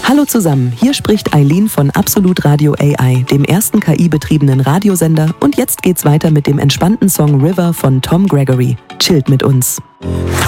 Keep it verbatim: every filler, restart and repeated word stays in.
Hallo zusammen, hier spricht Eileen von Absolut Radio A I, dem ersten K I-betriebenen Radiosender, und jetzt geht's weiter mit dem entspannten Song River von Tom Gregory. Chillt mit uns.